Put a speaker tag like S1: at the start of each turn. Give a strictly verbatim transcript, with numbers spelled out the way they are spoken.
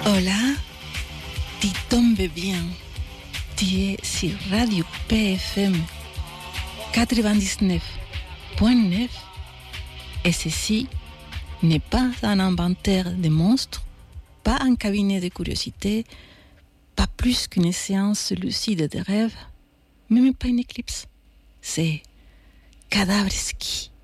S1: Hola, tu tombes bien. Tu es sur Radio P F M quatre-vingt-dix-neuf point neuf et ceci n'est pas un inventaire de monstres, pas un cabinet de curiosités, pas plus qu'une séance lucide de rêves, même pas une éclipse. C'est Cadavreski.